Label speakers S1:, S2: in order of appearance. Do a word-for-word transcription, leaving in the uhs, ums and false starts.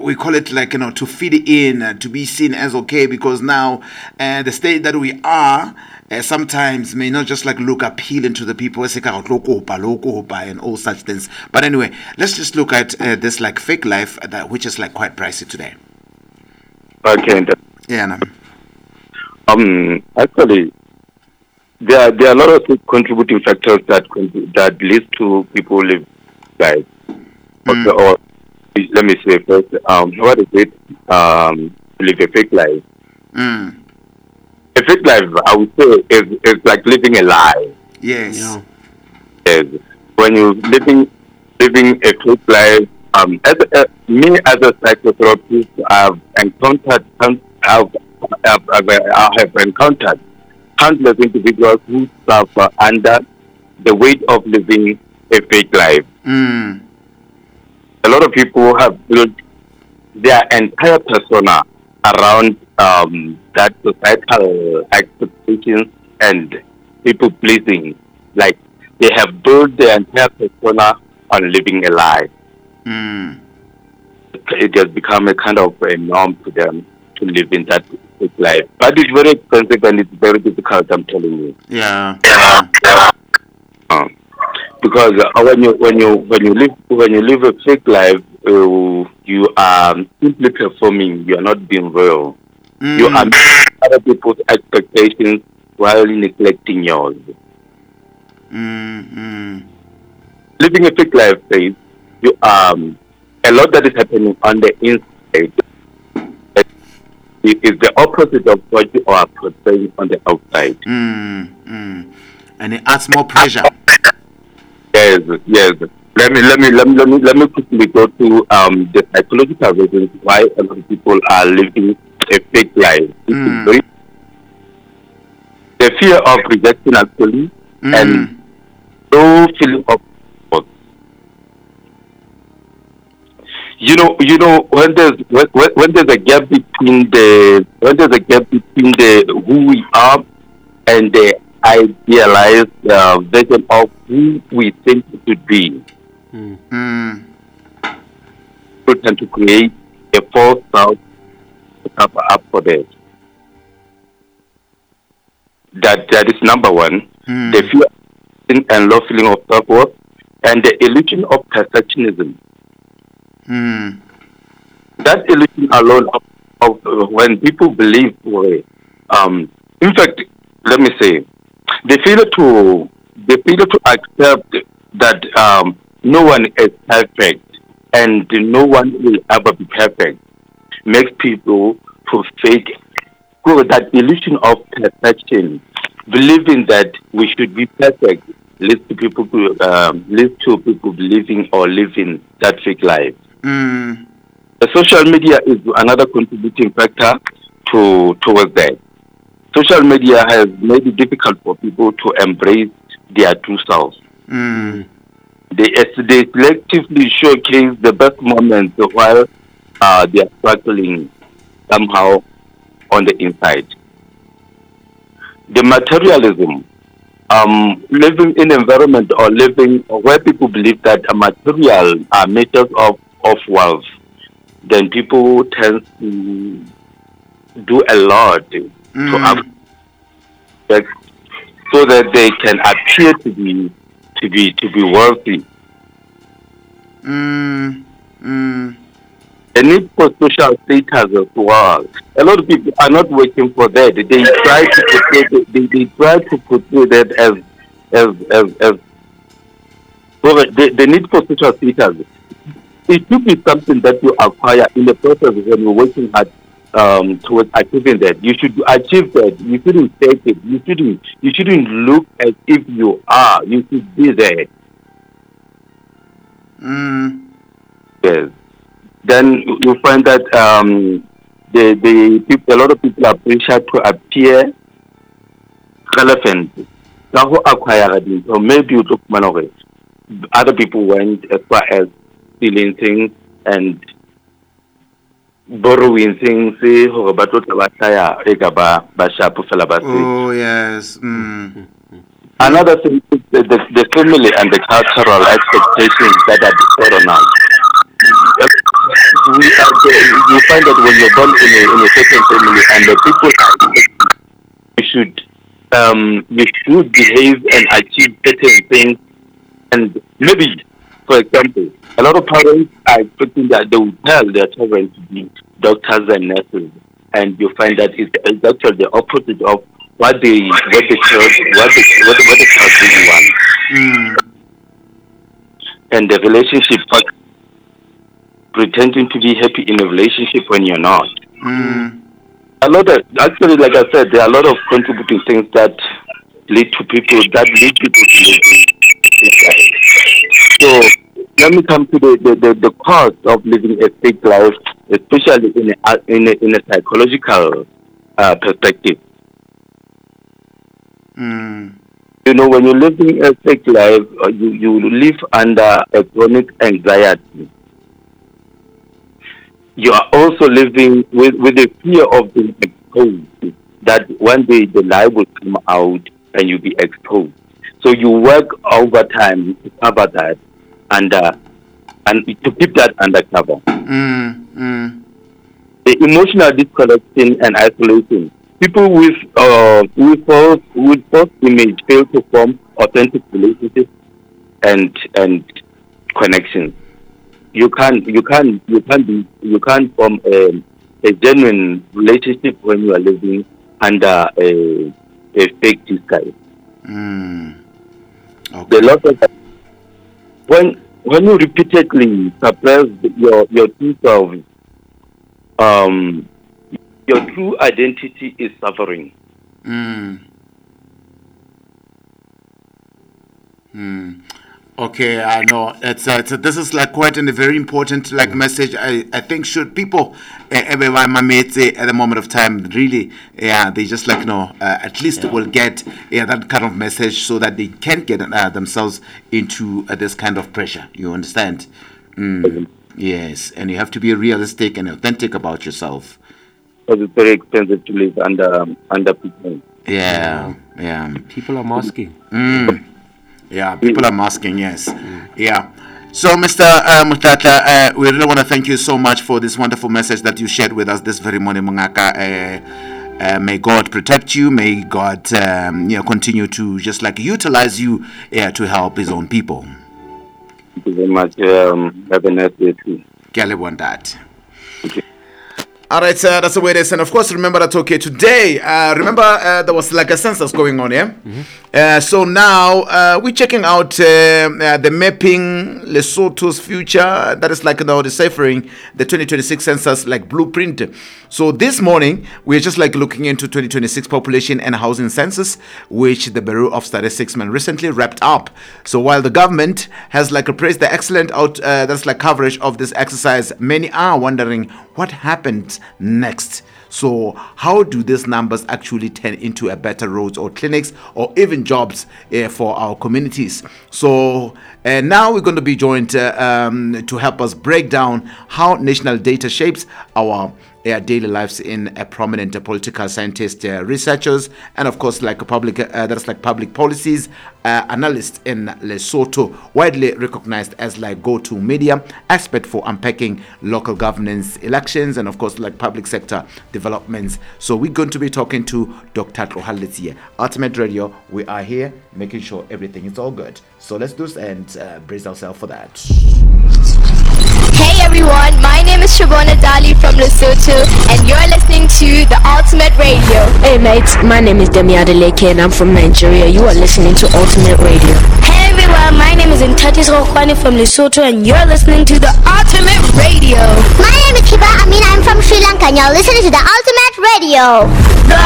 S1: we call it like, you know, to fit in, uh, to be seen as okay, because now uh, the state that we are uh, sometimes may not just like look appealing to the people and all such things. But anyway, let's just look at uh, this like fake life that which is like quite pricey today.
S2: Okay.
S1: Yeah. No.
S2: Um. Actually, there are, there are a lot of contributing factors that that lead to people live life.
S1: Mm.
S2: Or, or let me say first, um, what is it? Um, live a fake life.
S1: Mm.
S2: A fake life, I would say, is is like living a lie.
S1: Yes.
S3: Yeah.
S2: Yes. When you're living living a fake life, um, as a, me as a psychotherapist, I've encountered, I've, I've, I've, I have encountered countless individuals who suffer under the weight of living a fake life.
S1: Mm.
S2: A lot of people have built their entire persona around um, that societal expectations and people pleasing. Like they have built their entire persona on living a lie.
S1: Mm.
S2: It has become a kind of a norm to them to live in that life. But it's very expensive and it's very difficult, I'm telling you.
S1: Yeah. Yeah.
S2: Um, because uh, when you when you when you live when you live a fake life, uh, you are simply performing. You are not being real.
S1: Mm.
S2: You are meeting other people's expectations while neglecting yours.
S1: Mm. Mm.
S2: Living a fake life says you um a lot that is happening on the inside. It is the opposite of what you are portraying on the outside.
S1: Mm. Mm. And it adds more pressure.
S2: Yes, yes. Let me let me let me let me let me quickly go to um the psychological reasons why a lot of people are living a fake life.
S1: Mm.
S2: Very, the fear of rejection actually,
S1: Mm.
S2: and no feeling of support. You know, you know when there's when, when there's a gap between the when there's a gap between the who we are and the idealized uh, version of who we think it should be.
S3: Mm.
S1: Mm.
S2: People tend to create a false self to cover up for that. That that is number one.
S1: Mm.
S2: The fear and low feeling of self worth and the illusion of perfectionism.
S1: Mm.
S2: That illusion alone of, of uh, when people believe, well, um, in fact, let me say, they fail to they fail to accept that um, no one is perfect and no one will ever be perfect. Makes people to fake go with that illusion of perfection, believing that we should be perfect. Leads to people to um, leads to people believing or living that fake life.
S1: Mm.
S2: The social media is another contributing factor to towards that. Social media has made it difficult for people to embrace their true selves.
S1: Mm.
S2: They, they selectively showcase the best moments while uh, they are struggling somehow on the inside. The materialism, um, living in an environment or living where people believe that a material are measures of, of wealth, then people tend to do a lot to
S1: Mm.
S2: affect so that they can appear to be to be to be wealthy.
S1: Mm. Mm.
S2: The need for social status as well. A lot of people are not working for that. They try to portray they, they try to portray that as as as, as so the, the need for social status. It should be something that you acquire in the process when you're working hard um, towards achieving that. You should achieve that. You shouldn't take it. You shouldn't. You shouldn't look as if you are. You should be there.
S1: Mm.
S2: Yes. Then you find that um, the the people, a lot of people are pressured to appear relevant. Now, who acquire it? Or maybe you took one of it. Other people went as far as stealing things and borrowing things. Say, oh, but what about Taya? Egaba, Bashapu, Felabasi.
S1: Oh yes. Mm.
S2: Another thing is the, the, the family and the cultural expectations that are bestowed on us. We are the, you find that when you're born in a, in a certain family and the people are, you should um, you should behave and achieve certain things. And maybe, for example, a lot of parents are expecting that they will tell their children to be doctors and nurses, and you find that it's, it's actually the opposite of what the what the child what the what the, what the child really wants.
S1: Mm.
S2: And the relationship, but pretending to be happy in a relationship when you're not.
S1: Mm.
S2: A lot of actually, like I said, there are a lot of contributing things that lead to people that lead people to living this life. So let me come to the, the, the, the cause of living a fake life, especially in a in a, in a psychological uh, perspective.
S1: Mm.
S2: You know, when you're living a fake life, uh, you, you live under a chronic anxiety. You are also living with, with the fear of being exposed, that one day the lie will come out and you'll be exposed. So you work overtime to cover that and, uh, and to keep that undercover.
S1: Mm. Mm.
S2: The emotional disconnection and isolation. People with uh with false with false image fail to form authentic relationships and and connections. You can't you can't you can't be you can't form a, a genuine relationship when you are living under a a fake disguise.
S1: Mm. Okay.
S2: The lot of when when you repeatedly suppress your your true self, um. your true identity is suffering.
S1: Mm. Mm. Okay, I know. It's, uh, it's uh, this is like quite a very important like mm. message. I, I think should people, uh, everyone, my mates, uh, at the moment of time, really, yeah, they just like you know uh, at least yeah. will get yeah, that kind of message so that they can get uh, themselves into uh, this kind of pressure. You understand? Mm. Mm-hmm. Yes, and you have to be realistic and authentic about yourself.
S2: Because it's very expensive to live under um, under people.
S1: Yeah, yeah.
S3: People are masking.
S1: Mm. Yeah, people are masking. Yes, mm. yeah. So, Mister Uh, Mutata, uh, we really want to thank you so much for this wonderful message that you shared with us this very morning, Mungaka. Uh, uh, may God protect you. May God, um, you know, continue to just like utilize you uh, to help His own people.
S2: Thank you very much. Um, have a nice day too.
S1: Galibon that. All right, uh, that's the way it is. And of course, remember that, okay, today, uh, remember uh, there was like a census going on, yeah? Mm-hmm. Uh, so now uh, we're checking out uh, uh, the mapping Lesotho's future. That is like you know, deciphering the twenty twenty-six census like blueprint. So this morning, we're just like looking into twenty twenty-six population and housing census, which the Bureau of Statistics man recently wrapped up. So while the government has like appraised the excellent out, uh, that's like coverage of this exercise, many are wondering what happened next. So how do these numbers actually turn into a better roads or clinics or even jobs uh, for our communities? So uh, now we're going to be joined uh, um, to help us break down how national data shapes our uh, daily lives in a prominent uh, political scientists, uh, researchers, and of course like a public uh, that's like public policies uh, analyst in Lesotho, widely recognized as like go-to media expert for unpacking local governance, elections, and of course like public sector developments. So we're going to be talking to Doctor Tlohaletsiye. Ultimate Radio, we are here making sure everything is all good. So let's do this and uh, brace ourselves for that.
S4: Hey everyone, my name is Shabona Dali from Lesotho and you're listening to The Ultimate Radio.
S5: Hey mates, my name is Demi Adeleke and I'm from Nigeria. You are listening to Ultimate Radio.
S6: Hey everyone, my name is Ntatis Rokwani from Lesotho and you're listening to The Ultimate Radio.
S7: My name is Kiba Amin, I'm from Sri Lanka and you're listening to The Ultimate Radio.